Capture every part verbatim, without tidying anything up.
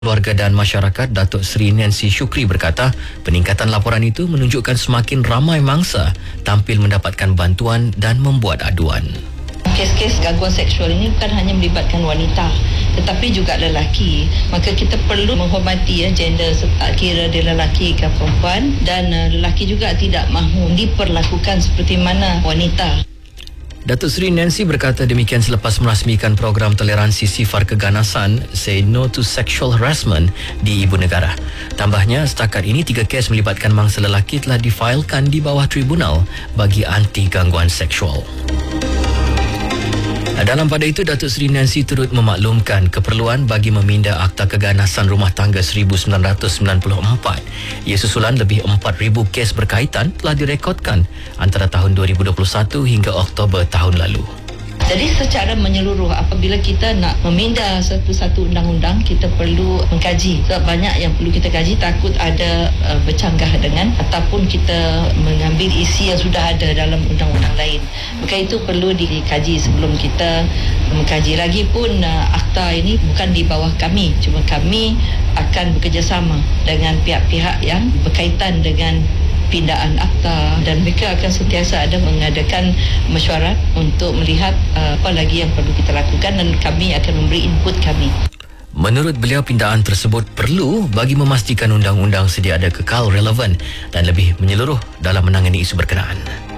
Keluarga dan Masyarakat Datuk Seri Nancy Shukri berkata peningkatan laporan itu menunjukkan semakin ramai mangsa tampil mendapatkan bantuan dan membuat aduan. Kes-kes gangguan seksual ini bukan hanya melibatkan wanita tetapi juga lelaki. Maka kita perlu menghormati ya gender, tak kira dia lelaki ke perempuan, dan uh, lelaki juga tidak mahu diperlakukan seperti mana wanita. Datuk Seri Nancy berkata demikian selepas merasmikan program toleransi sifar keganasan Say No to Sexual Harassment di Ibu Negara. Tambahnya, setakat ini tiga kes melibatkan mangsa lelaki telah difailkan di bawah Tribunal bagi anti gangguan seksual. Dalam pada itu, Datuk Seri Nancy turut memaklumkan keperluan bagi meminda Akta Keganasan Rumah Tangga seribu sembilan ratus sembilan puluh empat. Ia susulan lebih empat ribu kes berkaitan telah direkodkan antara tahun dua ribu dua puluh satu hingga Oktober tahun lalu. Jadi secara menyeluruh, apabila kita nak meminda satu-satu undang-undang, kita perlu mengkaji. Sebab banyak yang perlu kita kaji, takut ada uh, bercanggah dengan ataupun kita mengambil isi yang sudah ada dalam undang-undang lain. Maka itu perlu dikaji sebelum kita mengkaji. Lagipun uh, akta ini bukan di bawah kami, cuma kami akan bekerjasama dengan pihak-pihak yang berkaitan dengan pindaan akta, dan mereka akan sentiasa ada mengadakan mesyuarat untuk melihat uh, apa lagi yang perlu kita lakukan, dan kami akan memberi input kami. Menurut beliau, pindaan tersebut perlu bagi memastikan undang-undang sedia ada kekal relevan dan lebih menyeluruh dalam menangani isu berkenaan.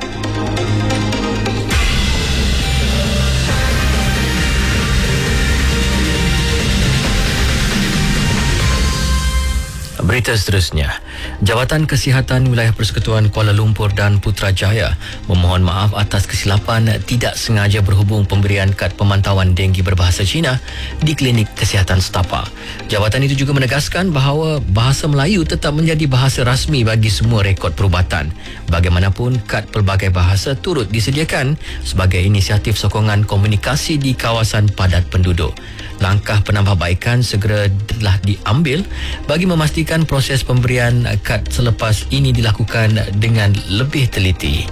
Berita seterusnya, Jabatan Kesihatan Wilayah Persekutuan Kuala Lumpur dan Putrajaya memohon maaf atas kesilapan tidak sengaja berhubung pemberian kad pemantauan denggi berbahasa Cina di Klinik Kesihatan Setapak. Jabatan itu juga menegaskan bahawa bahasa Melayu tetap menjadi bahasa rasmi bagi semua rekod perubatan. Bagaimanapun, kad pelbagai bahasa turut disediakan sebagai inisiatif sokongan komunikasi di kawasan padat penduduk. Langkah penambahbaikan segera telah diambil bagi memastikan proses pemberian kad selepas ini dilakukan dengan lebih teliti.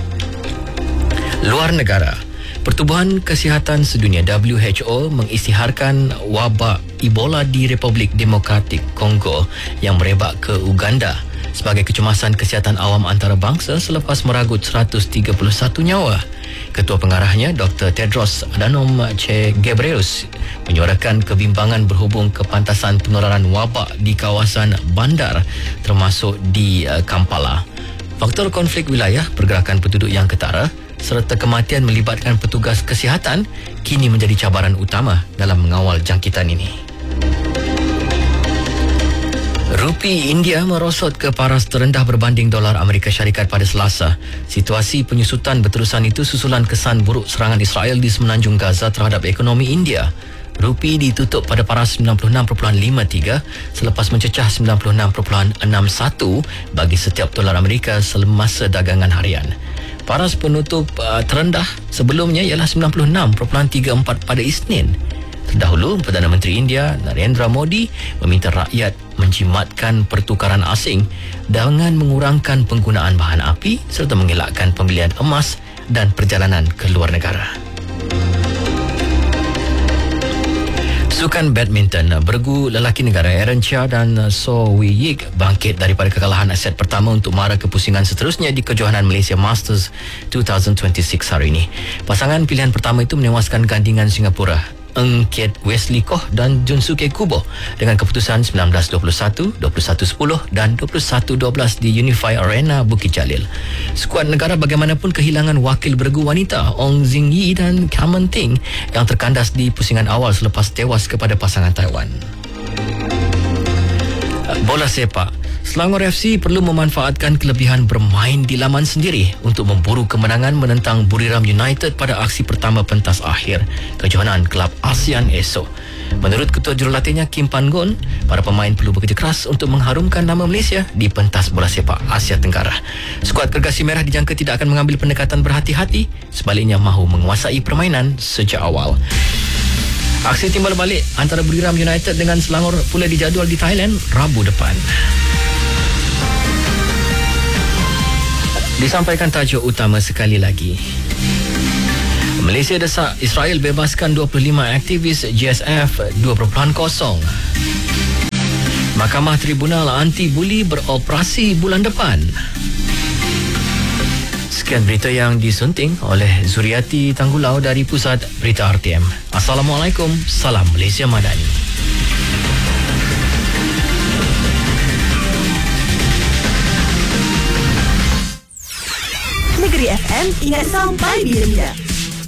Luar negara, Pertubuhan Kesihatan Sedunia W H O mengisytiharkan wabak Ebola di Republik Demokratik Kongo yang merebak ke Uganda sebagai kecemasan kesihatan awam antarabangsa selepas meragut seratus tiga puluh satu nyawa. Ketua pengarahnya, Doktor Tedros Adhanom Ghebreyesus, menyuarakan kebimbangan berhubung kepantasan penularan wabak di kawasan bandar termasuk di uh, Kampala. Faktor konflik wilayah, pergerakan penduduk yang ketara serta kematian melibatkan petugas kesihatan kini menjadi cabaran utama dalam mengawal jangkitan ini. Rupi India merosot ke paras terendah berbanding dolar Amerika Syarikat pada Selasa. Situasi penyusutan berterusan itu susulan kesan buruk serangan Israel di semenanjung Gaza terhadap ekonomi India. Rupi ditutup pada paras sembilan puluh enam perpuluhan lima tiga selepas mencecah sembilan puluh enam perpuluhan enam satu bagi setiap dolar Amerika semasa dagangan harian. Paras penutup uh, terendah sebelumnya ialah sembilan puluh enam perpuluhan tiga empat pada Isnin. Terdahulu, Perdana Menteri India Narendra Modi meminta rakyat menjimatkan pertukaran asing dengan mengurangkan penggunaan bahan api serta mengelakkan pembelian emas dan perjalanan ke luar negara. Sukan badminton, bergu lelaki negara Aaron Chia dan So Wee Yik bangkit daripada kekalahan set pertama untuk mara ke pusingan seterusnya di kejohanan Malaysia Masters dua ribu dua puluh enam hari ini. Pasangan pilihan pertama itu menewaskan gandingan Singapura Ng Kiat Wesley Koh dan Junsuke Kubo dengan keputusan sembilan belas dua puluh satu, dua puluh satu sepuluh dan dua puluh satu dua belas di Unify Arena Bukit Jalil. Skuad negara bagaimanapun kehilangan wakil bergu wanita Ong Zing Yi dan Cameron Ting yang terkandas di pusingan awal selepas tewas kepada pasangan Taiwan. Bola sepak, Selangor F C perlu memanfaatkan kelebihan bermain di laman sendiri untuk memburu kemenangan menentang Buriram United pada aksi pertama pentas akhir kejohanan Kelab ASEAN esok. Menurut Ketua Jurulatihnya Kim Pan Gon, para pemain perlu bekerja keras untuk mengharumkan nama Malaysia di pentas bola sepak Asia Tenggara. Skuad Gergasi Merah dijangka tidak akan mengambil pendekatan berhati-hati, sebaliknya mahu menguasai permainan sejak awal. Aksi timbal balik antara Buriram United dengan Selangor pula dijadual di Thailand Rabu depan. Disampaikan tajuk utama sekali lagi. Malaysia desak Israel bebaskan dua puluh lima aktivis G S F dua kosong. Mahkamah Tribunal Anti Buli beroperasi bulan depan. Sekian berita yang disunting oleh Zuriati Tanggulau dari Pusat Berita R T M. Assalamualaikum, salam Malaysia Madani. Negeri F M ingat sampai bila-bila.